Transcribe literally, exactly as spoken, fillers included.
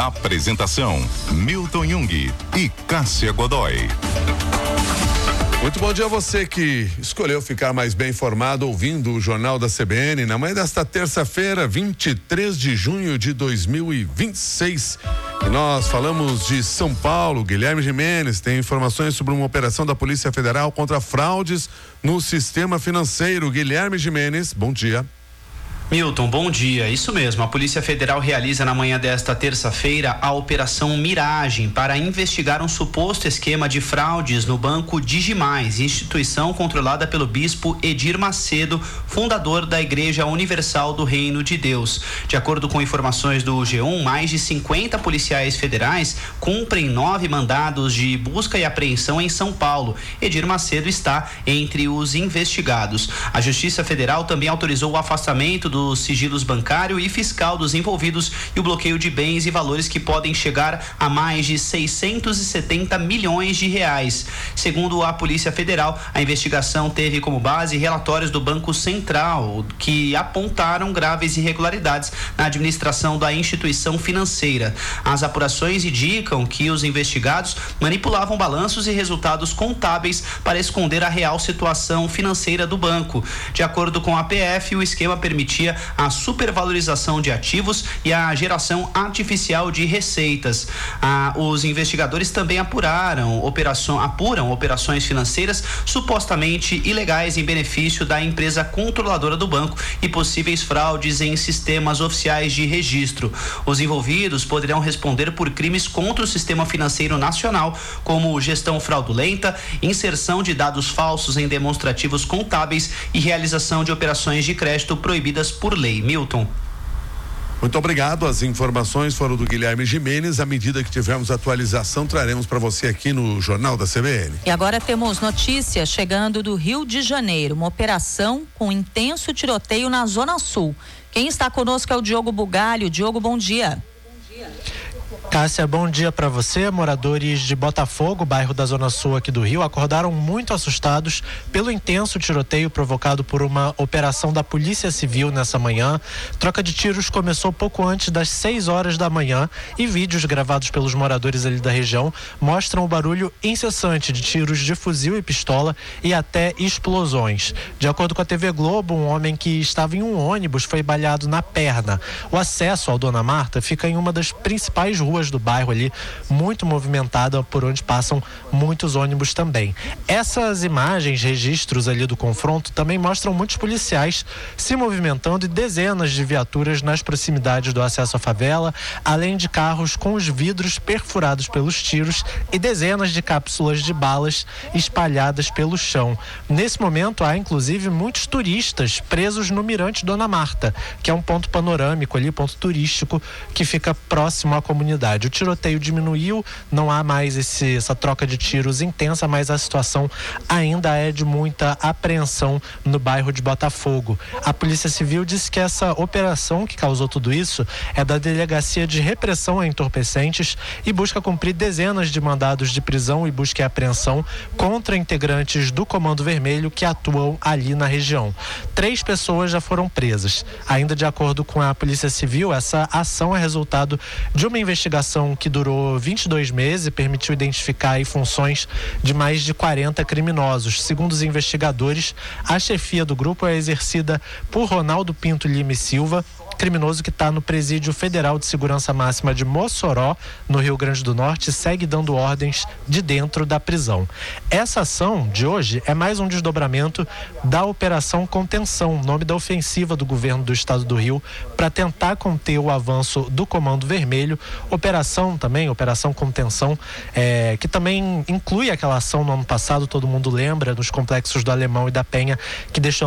Apresentação: Milton Jung e Cássia Godoy. Muito bom dia a você que escolheu ficar mais bem informado ouvindo o Jornal da C B N na manhã desta terça-feira, vinte e três de junho de dois mil e vinte e seis. E nós falamos de São Paulo. Guilherme Gimenez tem informações sobre uma operação da Polícia Federal contra fraudes no sistema financeiro. Guilherme Gimenez, bom dia. Milton, bom dia. Isso mesmo, a Polícia Federal realiza na manhã desta terça-feira a Operação Miragem para investigar um suposto esquema de fraudes no Banco Digimais, instituição controlada pelo bispo Edir Macedo, fundador da Igreja Universal do Reino de Deus. De acordo com informações do G um, mais de cinquenta policiais federais cumprem nove mandados de busca e apreensão em São Paulo. Edir Macedo está entre os investigados. A Justiça Federal também autorizou o afastamento do dos sigilos bancário e fiscal dos envolvidos e o bloqueio de bens e valores que podem chegar a mais de seiscentos e setenta milhões de reais. Segundo a Polícia Federal, a investigação teve como base relatórios do Banco Central que apontaram graves irregularidades na administração da instituição financeira. As apurações indicam que os investigados manipulavam balanços e resultados contábeis para esconder a real situação financeira do banco. De acordo com a P F, o esquema permitia a supervalorização de ativos e a geração artificial de receitas. Ah, os investigadores também apuraram operação, apuram operações financeiras supostamente ilegais em benefício da empresa controladora do banco e possíveis fraudes em sistemas oficiais de registro. Os envolvidos poderão responder por crimes contra o sistema financeiro nacional, como gestão fraudulenta, inserção de dados falsos em demonstrativos contábeis e realização de operações de crédito proibidas por lei. Milton. Muito obrigado. As informações foram do Guilherme Gimenez. À medida que tivermos atualização, traremos para você aqui no Jornal da C B N. E agora temos notícias chegando do Rio de Janeiro. Uma operação com intenso tiroteio na Zona Sul. Quem está conosco é o Diogo Bugalho. Diogo, bom dia. Bom dia. Cássia, bom dia para você. Moradores de Botafogo, bairro da Zona Sul aqui do Rio, acordaram muito assustados pelo intenso tiroteio provocado por uma operação da Polícia Civil nessa manhã. Troca de tiros começou pouco antes das seis horas da manhã e vídeos gravados pelos moradores ali da região mostram o barulho incessante de tiros de fuzil e pistola e até explosões. De acordo com a T V Globo, um homem que estava em um ônibus foi baleado na perna. O acesso ao Dona Marta fica em uma das principais ruas do bairro ali, muito movimentada, por onde passam muitos ônibus também. Essas imagens, registros ali do confronto, também mostram muitos policiais se movimentando e dezenas de viaturas nas proximidades do acesso à favela, além de carros com os vidros perfurados pelos tiros e dezenas de cápsulas de balas espalhadas pelo chão. Nesse momento, há inclusive muitos turistas presos no Mirante Dona Marta, que é um ponto panorâmico ali, ponto turístico que fica próximo à comunidade. O tiroteio diminuiu, não há mais esse, essa troca de tiros intensa, mas a situação ainda é de muita apreensão no bairro de Botafogo. A Polícia Civil disse que essa operação que causou tudo isso é da Delegacia de Repressão a Entorpecentes e busca cumprir dezenas de mandados de prisão e busca e apreensão contra integrantes do Comando Vermelho que atuam ali na região. Três pessoas já foram presas. Ainda de acordo com a Polícia Civil, essa ação é resultado de uma investigação que durou vinte e dois meses e permitiu identificar aí funções de mais de quarenta criminosos. Segundo os investigadores, a chefia do grupo é exercida por Ronaldo Pinto Lima e Silva, criminoso que está no Presídio Federal de Segurança Máxima de Mossoró, no Rio Grande do Norte, segue dando ordens de dentro da prisão. Essa ação de hoje é mais um desdobramento da Operação Contenção, nome da ofensiva do governo do estado do Rio, para tentar conter o avanço do Comando Vermelho. Operação também, Operação Contenção, é, que também inclui aquela ação no ano passado, todo mundo lembra, nos complexos do Alemão e da Penha, que deixou